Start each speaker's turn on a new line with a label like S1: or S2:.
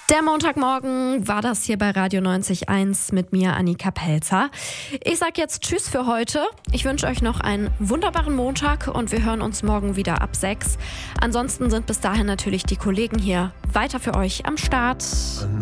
S1: Der Montagmorgen war das hier bei Radio 90.1 mit mir, Annika Pelzer. Ich sag jetzt Tschüss für heute. Ich wünsche euch noch einen wunderbaren Montag und wir hören uns morgen wieder ab 6. Ansonsten sind bis dahin natürlich die Kollegen hier weiter für euch am Start.